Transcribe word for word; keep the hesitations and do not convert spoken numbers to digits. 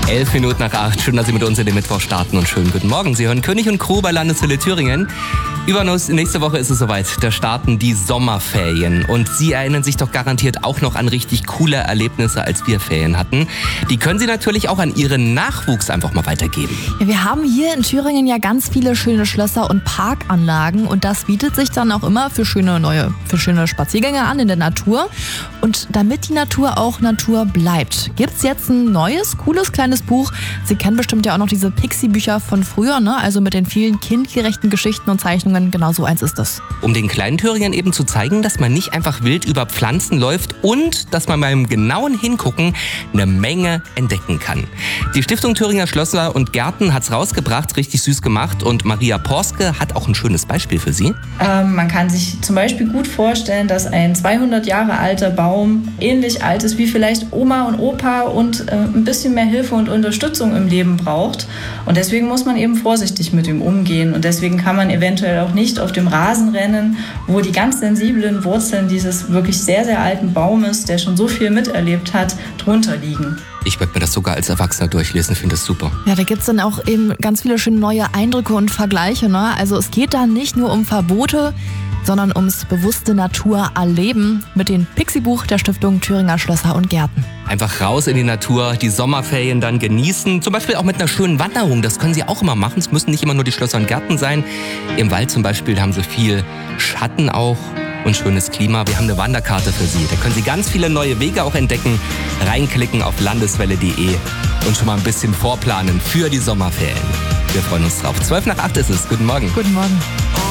Elf Minuten nach acht. Schön, dass Sie mit uns in den Mittwoch starten und schönen guten Morgen. Sie hören König und Crew bei Landeshölle Thüringen. Übernächste Woche ist es soweit. Da starten die Sommerferien. Und Sie erinnern sich doch garantiert auch noch an richtig coole Erlebnisse, als wir Ferien hatten. Die können Sie natürlich auch an Ihren Nachwuchs einfach mal weitergeben. Ja, wir haben hier in Thüringen ja ganz viele schöne Schlösser und Parkanlagen. Und das bietet sich dann auch immer für schöne neue, für schöne Spaziergänge an in der Natur. Und damit die Natur auch Natur bleibt, gibt es jetzt ein neues, cooles, kleines Buch. Sie kennen bestimmt ja auch noch diese Pixie-Bücher von früher, ne? Also mit den vielen kindgerechten Geschichten und Zeichnungen. Genau so eins ist das. Um den kleinen Thüringern eben zu zeigen, dass man nicht einfach wild über Pflanzen läuft und dass man beim genauen Hingucken eine Menge entdecken kann. Die Stiftung Thüringer Schlösser und Gärten hat's rausgebracht, richtig süß gemacht, und Maria Porske hat auch ein schönes Beispiel für Sie. Ähm, man kann sich zum Beispiel gut vorstellen, dass ein zweihundert Jahre alter Baum ähnlich alt ist wie vielleicht Oma und Opa und äh, ein bisschen mehr Hilfe und Unterstützung im Leben braucht. Und deswegen muss man eben vorsichtig mit ihm umgehen. Und deswegen kann man eventuell auch nicht auf dem Rasen rennen, wo die ganz sensiblen Wurzeln dieses wirklich sehr, sehr alten Baumes, der schon so viel miterlebt hat, drunter liegen. Ich werde mir das sogar als Erwachsener durchlesen, finde das super. Ja, da gibt's dann auch eben ganz viele schöne neue Eindrücke und Vergleiche, ne? Also es geht da nicht nur um Verbote, sondern ums bewusste Naturerleben mit dem Pixie-Buch der Stiftung Thüringer Schlösser und Gärten. Einfach raus in die Natur, die Sommerferien dann genießen. Zum Beispiel auch mit einer schönen Wanderung. Das können Sie auch immer machen. Es müssen nicht immer nur die Schlösser und Gärten sein. Im Wald zum Beispiel, da haben Sie viel Schatten auch und schönes Klima. Wir haben eine Wanderkarte für Sie. Da können Sie ganz viele neue Wege auch entdecken. Reinklicken auf landeswelle punkt de und schon mal ein bisschen vorplanen für die Sommerferien. Wir freuen uns drauf. zwölf nach acht ist es. Guten Morgen. Guten Morgen.